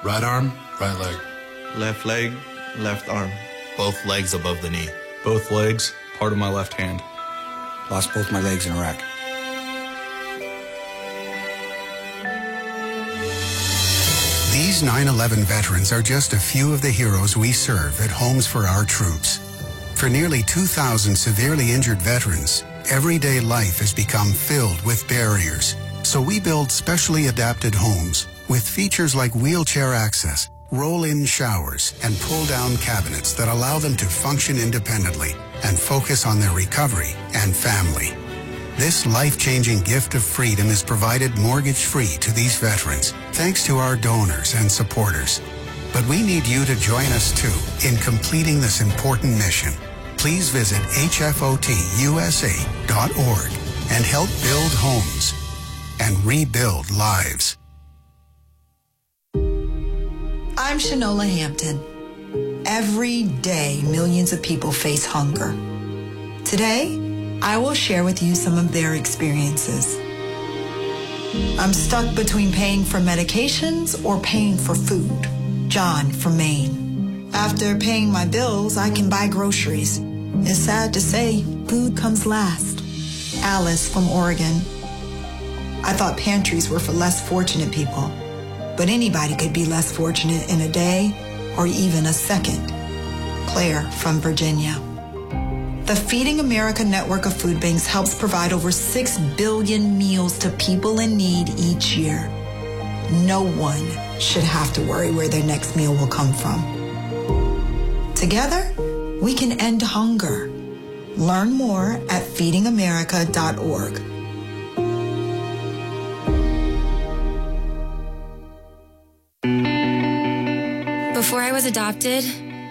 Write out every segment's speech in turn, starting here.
Right arm, right leg. Left leg, left arm. Both legs above the knee. Both legs, part of my left hand. Lost both my legs in Iraq. These 9/11 veterans are just a few of the heroes we serve at Homes for Our Troops. For nearly 2,000 severely injured veterans, everyday life has become filled with barriers. So we build specially adapted homes with features like wheelchair access, roll-in showers, and pull-down cabinets that allow them to function independently and focus on their recovery and family. This life-changing gift of freedom is provided mortgage-free to these veterans, thanks to our donors and supporters. But we need you to join us, too, in completing this important mission. Please visit hfotusa.org and help build homes and rebuild lives. I'm Shanola Hampton. Every day, millions of people face hunger. Today, I will share with you some of their experiences. I'm stuck between paying for medications or paying for food. John from Maine. After paying my bills, I can buy groceries. It's sad to say, food comes last. Alice from Oregon. I thought pantries were for less fortunate people, but anybody could be less fortunate in a day or even a second. Claire from Virginia. The Feeding America network of food banks helps provide over 6 billion meals to people in need each year. No one should have to worry where their next meal will come from. Together, we can end hunger. Learn more at feedingamerica.org. Before I was adopted,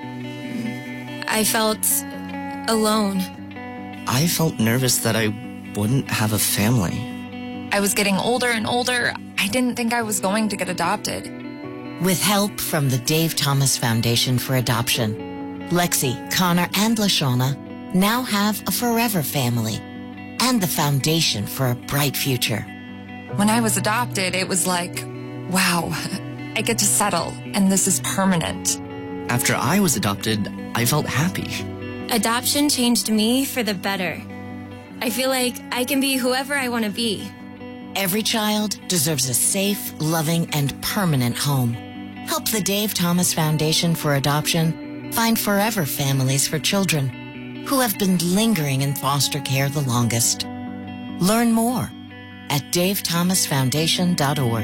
I felt alone. I felt nervous that I wouldn't have a family. I was getting older and older. I didn't think I was going to get adopted. With help from the Dave Thomas Foundation for Adoption, Lexi, Connor, and LaShawna now have a forever family and the foundation for a bright future. When I was adopted, it was like, wow, I get to settle, and this is permanent. After I was adopted, I felt happy. Adoption changed me for the better. I feel like I can be whoever I want to be. Every child deserves a safe, loving, and permanent home. Help the Dave Thomas Foundation for Adoption find forever families for children who have been lingering in foster care the longest. Learn more at davethomasfoundation.org.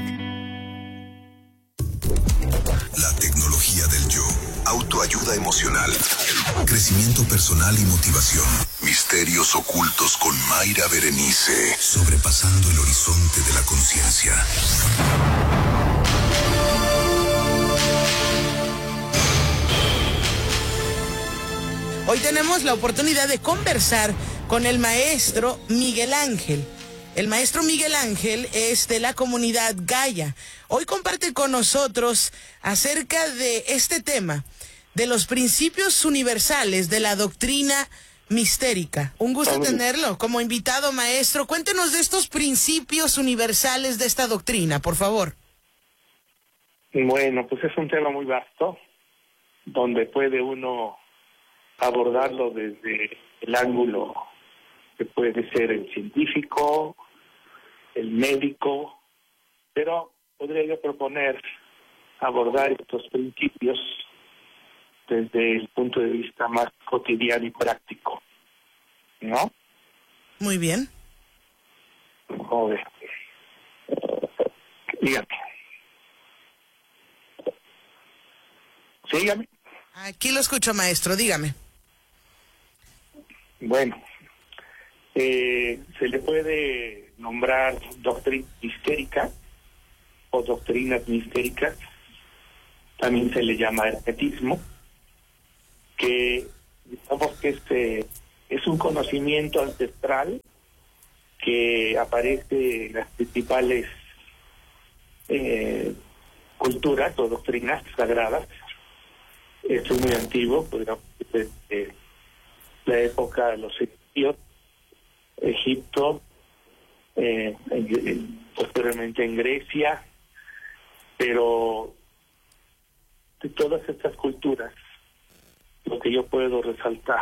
La tecnología del yo, autoayuda emocional, crecimiento personal y motivación, misterios ocultos con Mayra Berenice, sobrepasando el horizonte de la conciencia. Hoy tenemos la oportunidad de conversar con el maestro Miguel Ángel. El maestro Miguel Ángel es de la comunidad Gaia. Hoy comparte con nosotros acerca de este tema, de los principios universales de la doctrina mistérica. Un gusto tenerlo como invitado, maestro. Cuéntenos de estos principios universales de esta doctrina, por favor. Bueno, pues es un tema muy vasto, donde puede uno abordarlo desde el ángulo que puede ser el científico, el médico, pero podría yo proponer abordar estos principios desde el punto de vista más cotidiano y práctico, ¿no? Muy bien. Joder. Dígame. Sígame. Aquí lo escucho, maestro, dígame. Bueno, se le puede nombrar doctrina mistérica o doctrinas mistéricas, también se le llama hermetismo, que digamos que es un conocimiento ancestral que aparece en las principales culturas o doctrinas sagradas. Esto es muy antiguo, podríamos decir, desde la época de los egipcios, Egipto, posteriormente en Grecia, pero de todas estas culturas, lo que yo puedo resaltar,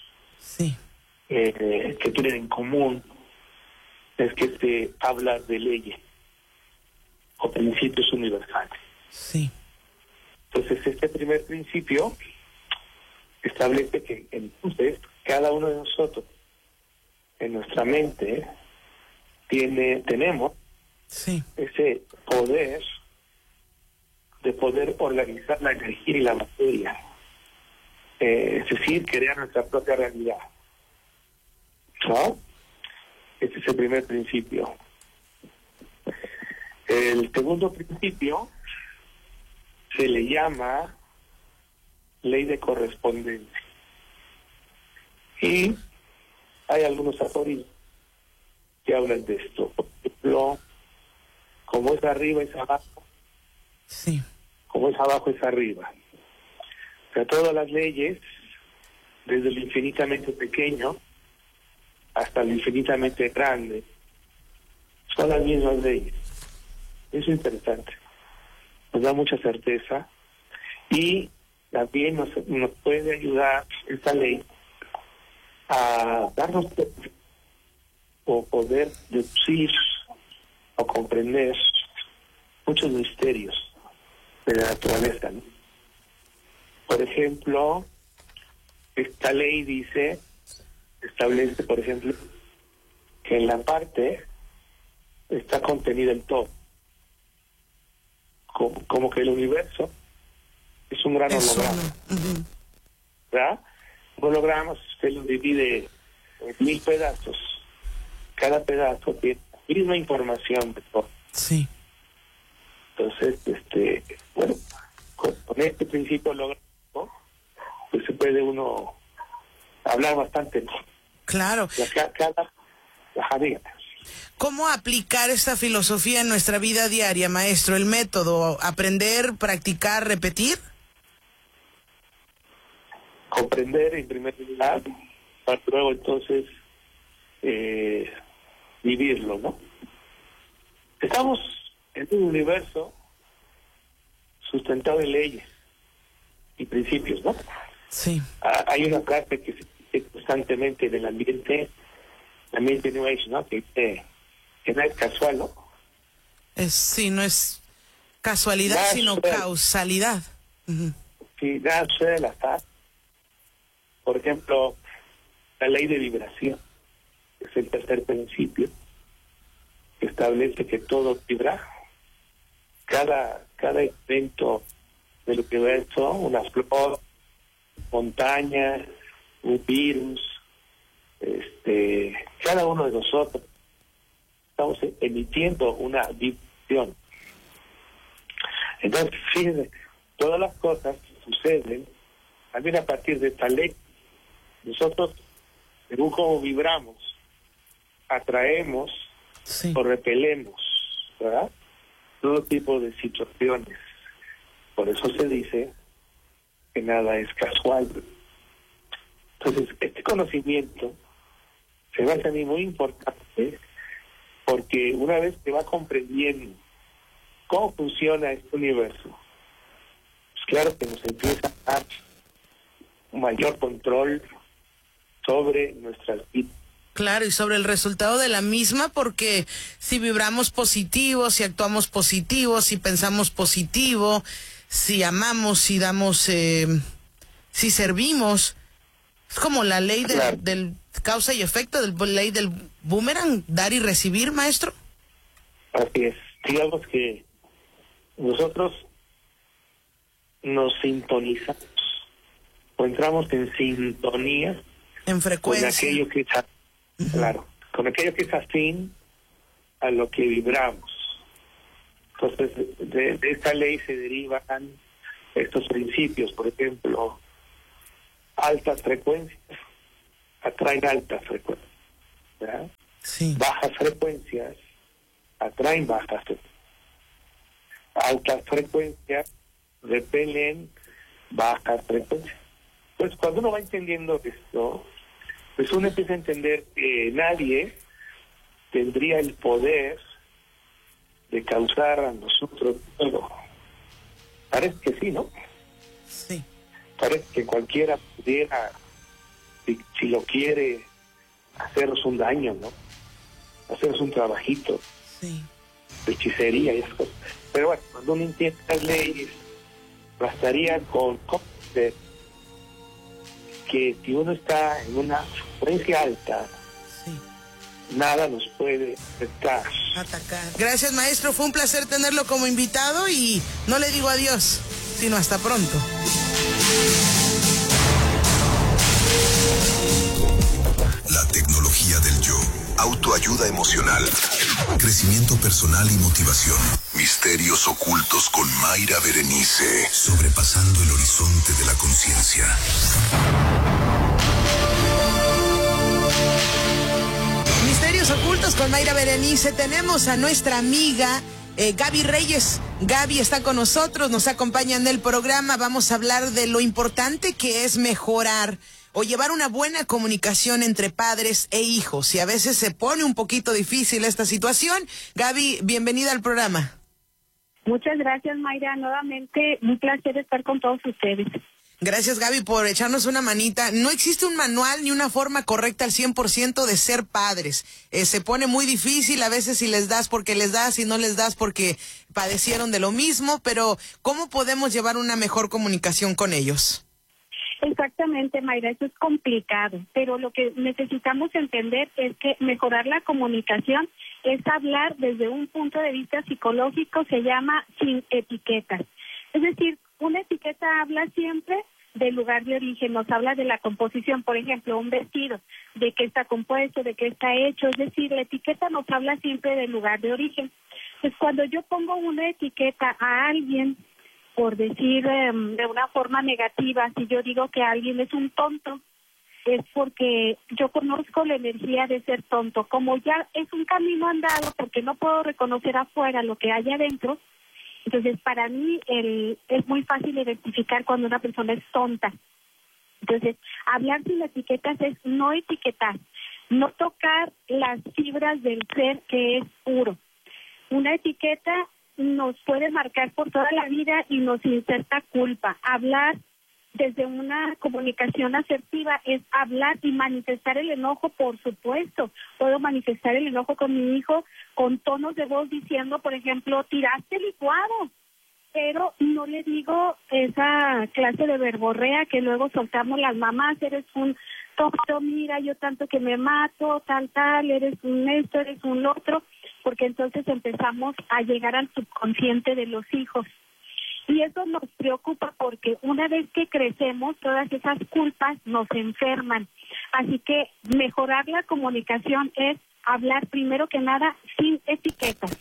que tienen en común, es que se habla de leyes o principios universales. Sí. Entonces, este primer principio establece que entonces cada uno de nosotros en nuestra mente tenemos ese poder de poder organizar la energía y la materia, es decir, crear nuestra propia realidad, ¿no? Este es el primer principio. El segundo principio se le llama ley de correspondencia. Y hay algunos aforismos que hablan de esto. Por ejemplo, como es arriba es abajo. Sí. Como es abajo es arriba. O sea, todas las leyes, desde lo infinitamente pequeño hasta lo infinitamente grande, son las mismas leyes. Eso es interesante. Nos da mucha certeza y también nos puede ayudar esta ley a darnos o poder deducir o comprender muchos misterios de la naturaleza, ¿no? Por ejemplo, esta ley establece, por ejemplo, que en la parte está contenido el todo. Como que el universo es un gran holograma. ¿Verdad? Un holograma, si usted lo divide en 1000 pedazos, cada pedazo tiene la misma información de todo. Sí. Entonces, bueno, con este principio holográmico, pues se puede uno hablar bastante, ¿no? Claro. ¿Cómo aplicar esta filosofía en nuestra vida diaria, maestro? ¿El método? ¿Aprender, practicar, repetir? Comprender en primer lugar, para luego entonces vivirlo, ¿no? Estamos en un universo sustentado en leyes y principios, ¿no? Sí. Hay una frase que se dice constantemente en el ambiente New Age, ¿no? Que no es casual, ¿no? Sí, no es casualidad, sino causalidad. Sí, nada sucede al azar. Por ejemplo, la ley de vibración, que es el tercer principio, que establece que todo vibra. Cada evento del universo, una flor, montaña, un virus, cada uno de nosotros estamos emitiendo una vibración. Entonces, fíjense, todas las cosas suceden también a partir de esta ley. Nosotros, según cómo vibramos, atraemos o repelemos, ¿verdad? Todo tipo de situaciones. Por eso se dice que nada es casual. Entonces, este conocimiento se me hace a mí muy importante, porque una vez que va comprendiendo cómo funciona este universo, pues claro que nos empieza a dar un mayor control sobre nuestras vidas. Claro, y sobre el resultado de la misma, porque si vibramos positivo, si actuamos positivo, si pensamos positivo, si amamos, si damos, si servimos, es como la ley del causa y efecto, la ley del boomerang, dar y recibir, maestro. Así es. Digamos que nosotros nos sintonizamos o entramos en sintonía, en frecuencia, con aquello que es, claro, con aquello que es afín a lo que vibramos. Entonces, de esta ley se derivan estos principios. Por ejemplo, altas frecuencias atraen altas frecuencias, ¿verdad? Sí. Bajas frecuencias atraen bajas frecuencias. Altas frecuencias repelen bajas frecuencias. Pues cuando uno va entendiendo esto, pues uno empieza a entender que nadie tendría el poder de causar a nosotros algo. Parece que sí, ¿no? Sí. Parece que cualquiera pudiera, si lo quiere, haceros un daño, ¿no? Haceros un trabajito. Sí. De hechicería y esas cosas. Pero bueno, cuando uno entiende las leyes, bastaría con comprender que si uno está en una frecuencia alta, nada nos puede atacar. Gracias, maestro. Fue un placer tenerlo como invitado y no le digo adiós, sino hasta pronto. La tecnología del yo. Autoayuda emocional. Crecimiento personal y motivación. Misterios ocultos con Mayra Berenice. Sobrepasando el horizonte de la conciencia. Misterios ocultos con Mayra Berenice. Tenemos a nuestra amiga Gaby Reyes. Gaby está con nosotros, nos acompaña en el programa. Vamos a hablar de lo importante que es mejorar o llevar una buena comunicación entre padres e hijos. Y a veces se pone un poquito difícil esta situación. Gaby, bienvenida al programa. Muchas gracias, Mayra. Nuevamente, un placer estar con todos ustedes. Gracias, Gaby, por echarnos una manita. No existe un manual ni una forma correcta al 100% de ser padres. Se pone muy difícil a veces si les das porque les das y no les das porque padecieron de lo mismo, pero ¿cómo podemos llevar una mejor comunicación con ellos? Exactamente, Mayra, eso es complicado, pero lo que necesitamos entender es que mejorar la comunicación es hablar desde un punto de vista psicológico, se llama sin etiquetas. Es decir, una etiqueta habla siempre del lugar de origen, nos habla de la composición, por ejemplo, un vestido, de qué está compuesto, de qué está hecho, es decir, la etiqueta nos habla siempre del lugar de origen. Pues cuando yo pongo una etiqueta a alguien, por decir de una forma negativa, si yo digo que alguien es un tonto, es porque yo conozco la energía de ser tonto. Como ya es un camino andado, porque no puedo reconocer afuera lo que hay adentro, entonces para mí es muy fácil identificar cuando una persona es tonta. Entonces, hablar sin etiquetas es no etiquetar, no tocar las fibras del ser que es puro. Una etiqueta nos puede marcar por toda la vida y nos inserta culpa. Hablar desde una comunicación asertiva es hablar y manifestar el enojo, por supuesto. Puedo manifestar el enojo con mi hijo con tonos de voz diciendo, por ejemplo, tiraste el licuado, pero no le digo esa clase de verborrea que luego soltamos las mamás, eres un tonto, mira, yo tanto que me mato, tal, eres un esto, eres un otro, porque entonces empezamos a llegar al subconsciente de los hijos. Y eso nos preocupa porque una vez que crecemos, todas esas culpas nos enferman. Así que mejorar la comunicación es hablar primero que nada sin etiquetas.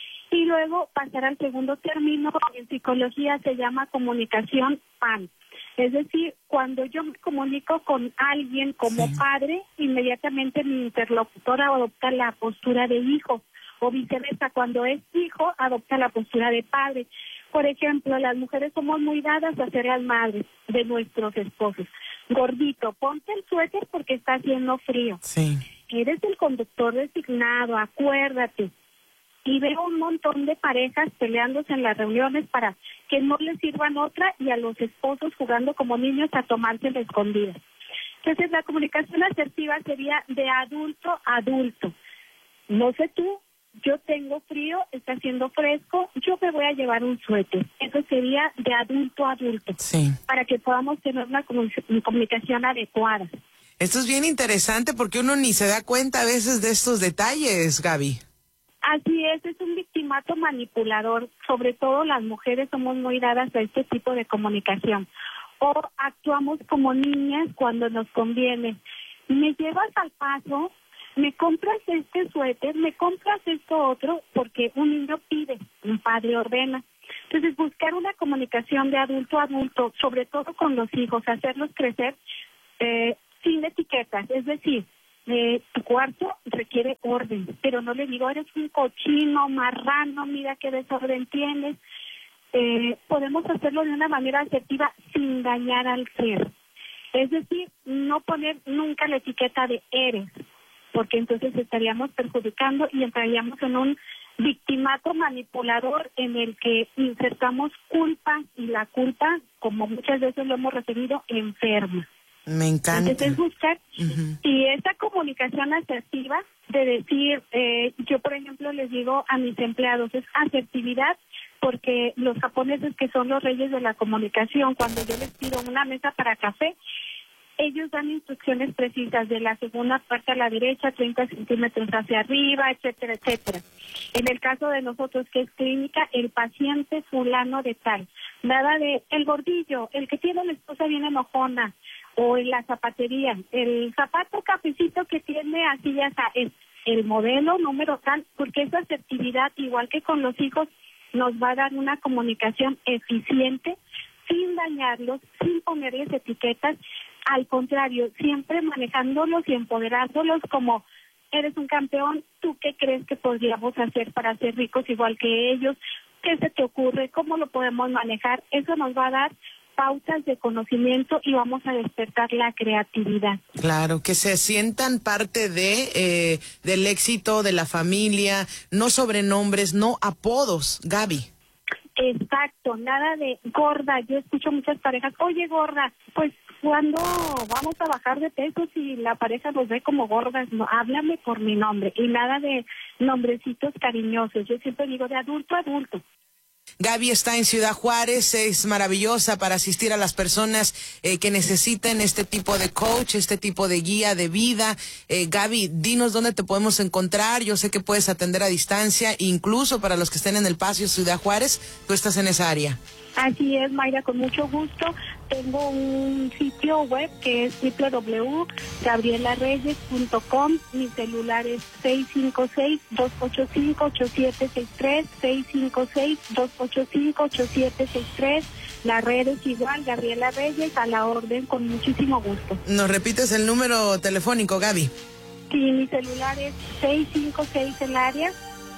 Y luego pasar al segundo término, en psicología se llama comunicación PAN. Es decir, cuando yo me comunico con alguien como padre, inmediatamente mi interlocutor adopta la postura de hijo, o viceversa, cuando es hijo, adopta la postura de padre. Por ejemplo, las mujeres somos muy dadas a ser las madres de nuestros esposos. Gordito, ponte el suéter porque está haciendo frío. Sí. Eres el conductor designado, acuérdate. Y veo un montón de parejas peleándose en las reuniones para que no les sirvan otra y a los esposos jugando como niños a tomarse la escondida. Entonces, la comunicación asertiva sería de adulto a adulto. No sé tú, yo tengo frío, está haciendo fresco, yo me voy a llevar un suéter. Eso sería de adulto a adulto, para que podamos tener una comunicación adecuada. Esto es bien interesante porque uno ni se da cuenta a veces de estos detalles, Gaby. Así es un victimato manipulador. Sobre todo las mujeres somos muy dadas a este tipo de comunicación. O actuamos como niñas cuando nos conviene. Me llevas al paso, me compras este suéter, me compras esto otro, porque un niño pide, un padre ordena. Entonces, buscar una comunicación de adulto a adulto, sobre todo con los hijos, hacerlos crecer sin etiquetas. Es decir, tu cuarto requiere orden, pero no le digo, eres un cochino, marrano, mira qué desorden tienes. Podemos hacerlo de una manera asertiva sin dañar al ser. Es decir, no poner nunca la etiqueta de eres, porque entonces estaríamos perjudicando y entraríamos en un victimato manipulador en el que insertamos culpa y la culpa, como muchas veces lo hemos referido, enferma. Me encanta. Entonces buscar y esa comunicación asertiva de decir, yo por ejemplo les digo a mis empleados, es asertividad, porque los japoneses, que son los reyes de la comunicación, cuando yo les pido una mesa para café, ellos dan instrucciones precisas de la segunda parte a la derecha, 30 centímetros hacia arriba, etcétera, etcétera. En el caso de nosotros, que es clínica, el paciente fulano de tal. Nada de el gordillo, el que tiene una esposa bien enojona, o en la zapatería, el zapato cafecito que tiene así ya está, es el modelo número tal, porque esa asertividad, igual que con los hijos, nos va a dar una comunicación eficiente, sin dañarlos, sin ponerles etiquetas, al contrario, siempre manejándolos y empoderándolos como eres un campeón, ¿tú qué crees que podríamos hacer para ser ricos igual que ellos? ¿Qué se te ocurre? ¿Cómo lo podemos manejar? Eso nos va a dar pautas de conocimiento y vamos a despertar la creatividad. Claro, que se sientan parte del éxito de la familia, no sobrenombres, no apodos, Gaby. Exacto, nada de gorda. Yo escucho muchas parejas, oye gorda, pues cuando vamos a bajar de peso, si la pareja nos ve como gordas, no, háblame por mi nombre, y nada de nombrecitos cariñosos. Yo siempre digo de adulto a adulto. Gaby está en Ciudad Juárez, es maravillosa para asistir a las personas que necesiten este tipo de coach, este tipo de guía de vida. Gaby, dinos dónde te podemos encontrar. Yo sé que puedes atender a distancia, incluso para los que estén en El Paso, Ciudad Juárez, tú estás en esa área. Así es, Mayra, con mucho gusto. Tengo un sitio web que es www.gabrielareyes.com. Mi celular es 656-285-8763, 656-285-8763. La red es igual, Gabriela Reyes, a la orden, con muchísimo gusto. ¿Nos repites el número telefónico, Gaby? Sí, mi celular es 656 el área,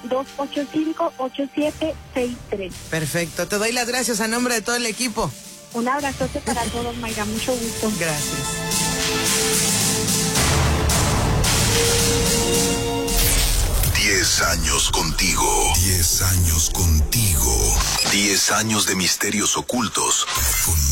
285-8763. Perfecto, te doy las gracias a nombre de todo el equipo. Un abrazote para todos, Mayra, mucho gusto. Gracias. Diez años contigo. 10 años contigo. 10 años de misterios ocultos. Con